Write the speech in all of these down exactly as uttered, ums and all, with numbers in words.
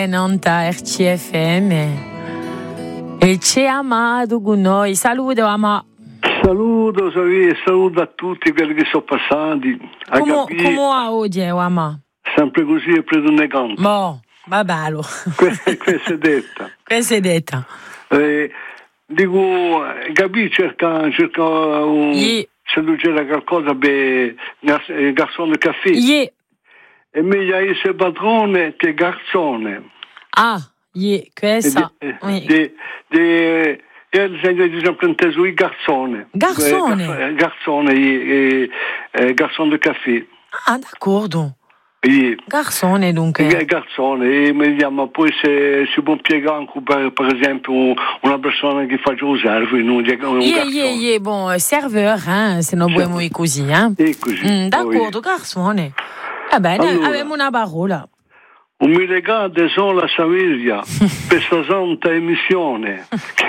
Nanta R C F M e c'è Amado con noi. Saluto Ama. Saluto, saluto a tutti quelli che sono passati. Come va oggi Ama? Sempre così è preso un negante. Boh, va bello. Questa è detta. Questa è detta. Eh, dico, capì, cerca, cerca un, yeah. Se lui c'era qualcosa per il garzone caffè. Yeah. È meglio essere padrone che garzone. Ah, yeah, questa. De, oui. de, de, io sempre inteso il garzone. Garzone? Garzone, eh, eh, garzone di caffè. Ah, d'accordo. Yeah. Garzone dunque. Garzone, e mi chiama, poi se si può impiegare anche per, per esempio una persona che fa il serve, non è un yeah, garzone. Yeah, yeah, bon, serveur, hein, se non vuoi sì. Così, eh? E così. Mm, d'accordo, oui. Garzone. Va bene, allora, abbiamo una parola. Un mi legate solo a Saviglia per questa santa emissione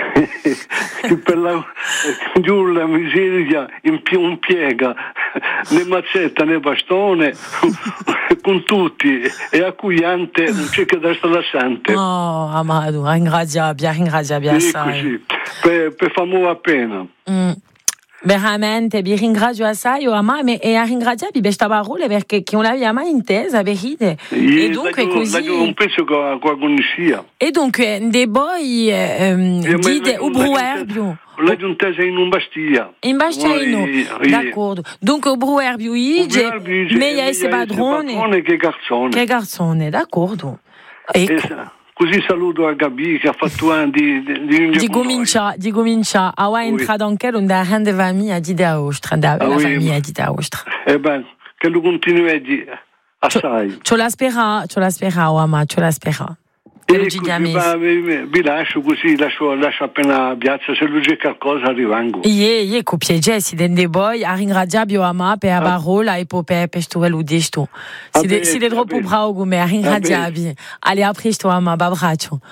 che per la giulla miseria in più un piega né mazzetta né bastone con tutti e accogliente non c'è che da stare assente. Oh Amado, ringrazia, ringrazia assai. Per, per famo appena. Mm. Veramente, vi ringrazio assai, Ama, e a ringraziarvi per questa parola perché che non l'abbiamo mai intesa, verite? E dunque così... Non penso che la conoscia. E dunque, de voi ehm, dite o bruerbio. L'ho intesa in un bastia. In bastia, no? D'accordo. Dunque o bruerbio ige, meglio essere padrone che garzone. Che garzone, d'accordo. Ecco. Così saluto a Gabi che ha fatto un di di di comincia di comincia a wa entrare anche da hande famiglia di da ostra da la famiglia di da ostra e ben che lo continui di assai ce la spera ce la spera ma ce la spera e così vi lascio così lascio lascio appena piazza se lui c'è qualcosa arrivango ie ie copie Jesse dende boy a ringraziarvi ama per la parola e per per sto velo desto si de si de troppo bravo come a ringraziarvi alle a presto ama babraccio